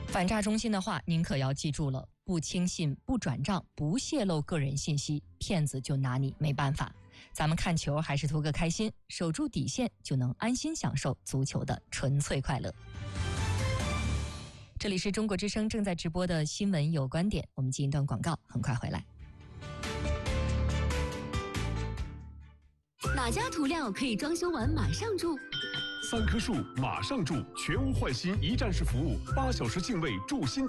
反诈中心的话，您可要记住了：不轻信、不转账、不泄露个人信息，骗子就拿你没办法。咱们看球还是图个开心，守住底线就能安心享受足球的纯粹快乐。这里是中国之声正在直播的新闻有观点，我们进一段广告，很快回来。 哪家涂料可以装修完马上住 ？3棵树马上住，全屋换新一站式服务，8小时净位住新家。